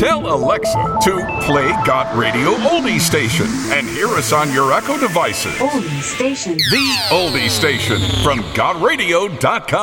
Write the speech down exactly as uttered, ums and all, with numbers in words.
Tell Alexa to play Got Radio Oldie Station and hear us on your Echo devices. Oldie Station. The Oldie Station from got radio dot com.